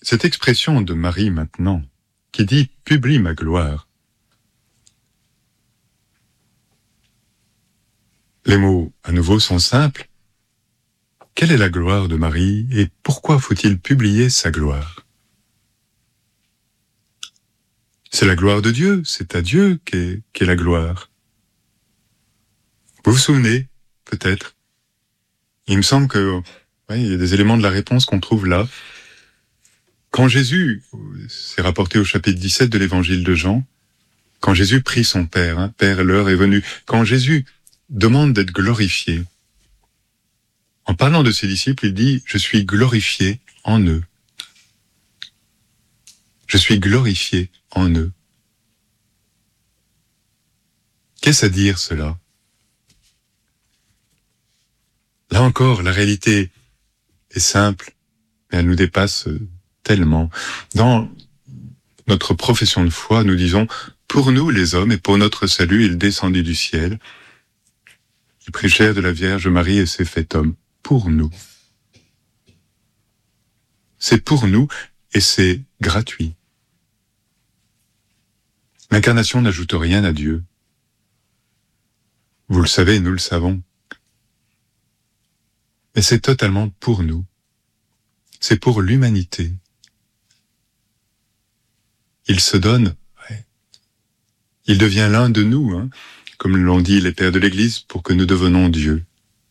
Cette expression de Marie maintenant, qui dit « publie ma gloire », les mots, à nouveau, sont simples. Quelle est la gloire de Marie et pourquoi faut-il publier sa gloire? C'est la gloire de Dieu, c'est à Dieu qu'est la gloire. Vous vous souvenez, peut-être? Il me semble que, il y a des éléments de la réponse qu'on trouve là. Quand Jésus, c'est rapporté au chapitre 17 de l'évangile de Jean, quand Jésus prie son Père, Père, l'heure est venue, quand Jésus demande d'être glorifié, en parlant de ses disciples, il dit « Je suis glorifié en eux ». Je suis glorifié en eux. Qu'est-ce à dire cela? Là encore, la réalité est simple, mais elle nous dépasse tellement. Dans notre profession de foi, nous disons « Pour nous, les hommes, et pour notre salut, il descendit du ciel. Il prit chair de la Vierge Marie et s'est fait homme. » Pour nous. C'est pour nous et c'est gratuit. L'incarnation n'ajoute rien à Dieu. Vous le savez, nous le savons. Mais c'est totalement pour nous. C'est pour l'humanité. Il se donne. Il devient l'un de nous, comme l'ont dit les pères de l'Église, pour que nous devenions Dieu.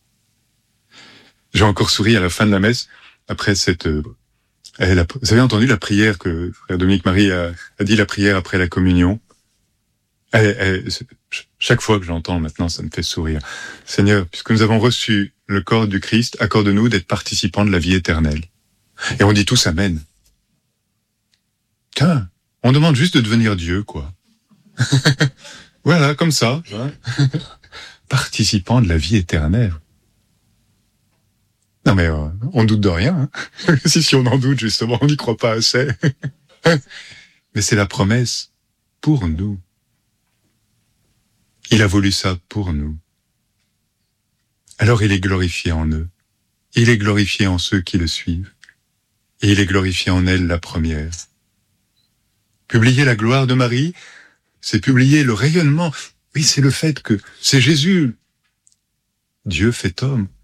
J'ai encore souri à la fin de la messe, après cette... vous avez entendu la prière que frère Dominique Marie a dit, la prière après la communion? Chaque fois que j'entends maintenant, ça me fait sourire. Seigneur, puisque nous avons reçu le corps du Christ, accorde-nous d'être participants de la vie éternelle. Et on dit tous Amen. Tiens, on demande juste de devenir Dieu, quoi. Voilà, comme ça. Participants de la vie éternelle. Non mais on doute de rien. Si on en doute, justement, on n'y croit pas assez. Mais c'est la promesse pour nous. Il a voulu ça pour nous. Alors il est glorifié en eux. Il est glorifié en ceux qui le suivent. Et il est glorifié en elle, la première. Publier la gloire de Marie, c'est publier le rayonnement. Oui, c'est le fait que c'est Jésus, Dieu fait homme,